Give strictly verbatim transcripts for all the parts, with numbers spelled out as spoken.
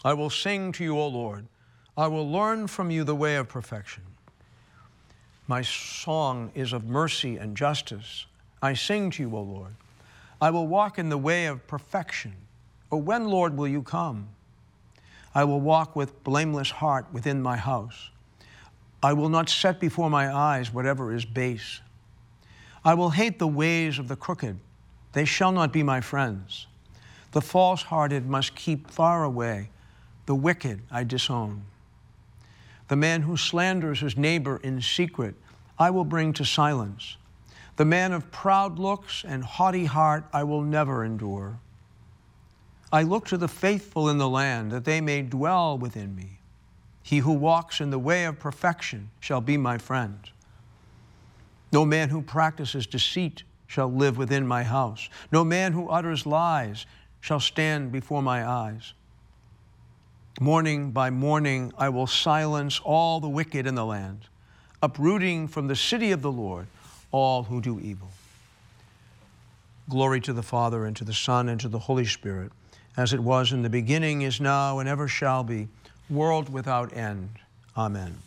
I will sing to you, O Lord. I will learn from you the way of perfection. My song is of mercy and justice. I sing to you, O Lord. I will walk in the way of perfection. O when, Lord, will you come? I will walk with blameless heart within my house. I will not set before my eyes whatever is base. I will hate the ways of the crooked. They shall not be my friends. The false-hearted must keep far away. The wicked I disown. The man who slanders his neighbor in secret, I will bring to silence. The man of proud looks and haughty heart I will never endure. I look to the faithful in the land, that they may dwell within me. He who walks in the way of perfection shall be my friend. No man who practices deceit shall live within my house. No man who utters lies shall stand before my eyes. Morning by morning I will silence all the wicked in the land, uprooting from the city of the Lord all who do evil. Glory to the Father, and to the Son, and to the Holy Spirit, as it was in the beginning, is now, and ever shall be, world without end. Amen.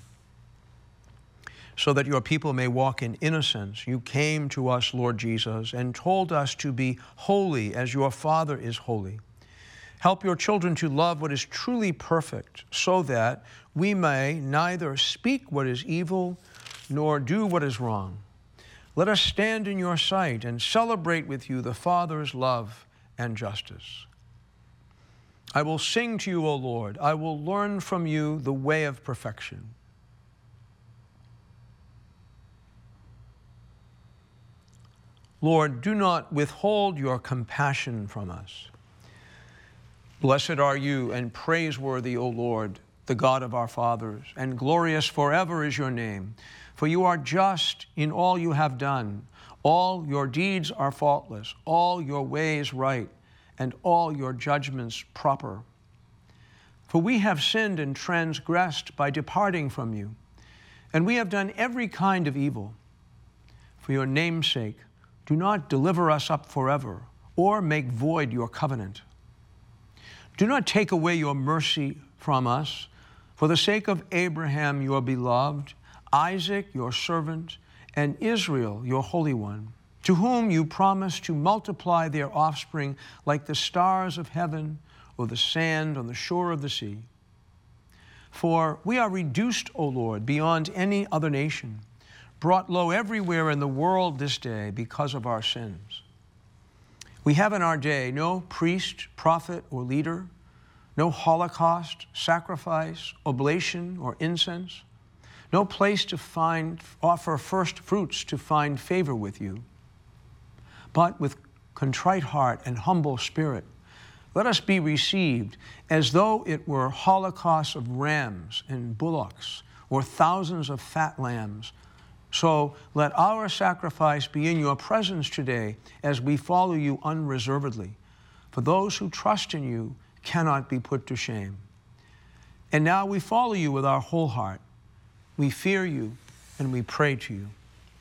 So that your people may walk in innocence, you came to us, Lord Jesus, and told us to be holy as your Father is holy. Help your children to love what is truly perfect, so that we may neither speak what is evil nor do what is wrong. Let us stand in your sight and celebrate with you the Father's love and justice. I will sing to you, O Lord. I will learn from you the way of perfection. Lord, do not withhold your compassion from us. Blessed are you and praiseworthy, O Lord, the God of our fathers, and glorious forever is your name. For you are just in all you have done. All your deeds are faultless, all your ways right, and all your judgments proper. For we have sinned and transgressed by departing from you, and we have done every kind of evil. For your name's sake, do not deliver us up forever, or make void your covenant. Do not take away your mercy from us, for the sake of Abraham, your beloved, Isaac, your servant, and Israel, your Holy One, to whom you promised to multiply their offspring like the stars of heaven or the sand on the shore of the sea. For we are reduced, O Lord, beyond any other nation, brought low everywhere in the world this day because of our sins. We have in our day no priest, prophet, or leader, no holocaust, sacrifice, oblation, or incense, no place to find, offer first fruits to find favor with you. But with contrite heart and humble spirit, let us be received as though it were holocausts of rams and bullocks, or thousands of fat lambs. So let our sacrifice be in your presence today as we follow you unreservedly. For those who trust in you cannot be put to shame. And now we follow you with our whole heart. We fear you and we pray to you.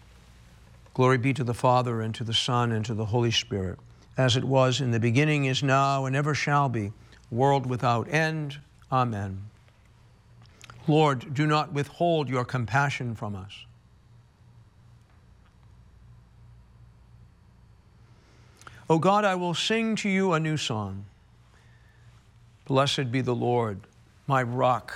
Glory be to the Father, and to the Son, and to the Holy Spirit, as it was in the beginning, is now, and ever shall be, world without end. Amen. Lord, do not withhold your compassion from us. O God, I will sing to you a new song. Blessed be the Lord, my rock